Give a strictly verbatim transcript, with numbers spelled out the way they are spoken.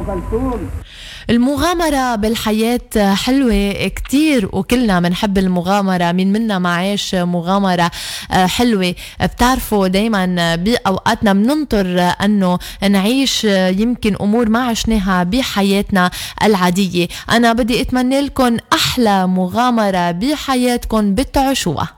كلثوم. المغامرة بالحياة حلوة كتير وكلنا منحب المغامرة. مين منا ما عايش مغامرة حلوة؟ بتعرفوا دايما بأوقاتنا مننطر أنه نعيش يمكن أمور ما عشناها بحياتنا العادية. أنا بدي أتمنى لكم أحلى مغامرة بحياتكم بتعيشوها.